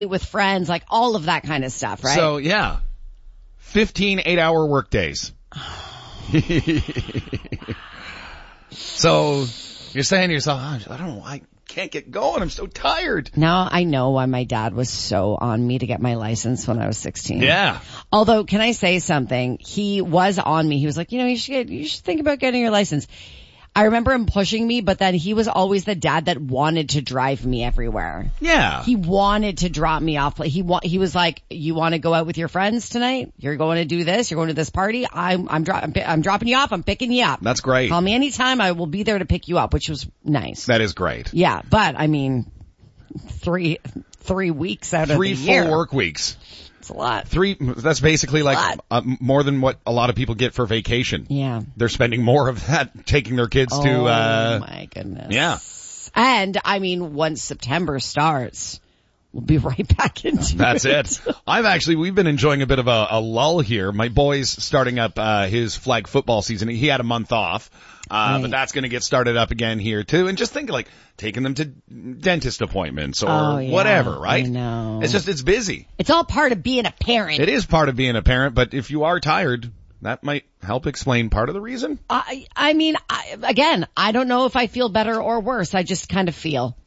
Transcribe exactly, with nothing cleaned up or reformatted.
with friends, like all of that kind of stuff, right? So, yeah. fifteen eight-hour work days. So, you're saying to yourself, oh, I don't know, I can't get going. I'm so tired. Now I know why my dad was so on me to get my license when I was sixteen. Yeah. Although, can I say something? He was on me. He was like, you know, you should get, you should think about getting your license. I remember him pushing me, but then he was always the dad that wanted to drive me everywhere. Yeah. He wanted to drop me off. He wa- he was like, you want to go out with your friends tonight? You're going to do this? You're going to this party? I'm, I'm, dro- I'm, I'm dropping you off. I'm picking you up. That's great. Call me anytime. I will be there to pick you up, which was nice. That is great. Yeah, but I mean, three, three weeks out Three of the year. full work weeks. It's a lot. Three, that's basically like uh, more than what a lot of people get for vacation. Yeah. They're spending more of that taking their kids oh, to, uh. Oh my goodness. Yeah. And I mean, once September starts, we'll be right back into That's it. it. I've actually, we've been enjoying a bit of a, a lull here. My boy's starting up, uh, his flag football season. He had a month off. Uh, right. but that's going to get started up again here too. And just think like taking them to dentist appointments or oh, yeah, whatever, right? I know. It's just, it's busy. It's all part of being a parent. It is part of being a parent, but if you are tired, that might help explain part of the reason. I, I mean, I, again, I don't know if I feel better or worse. I just kind of feel.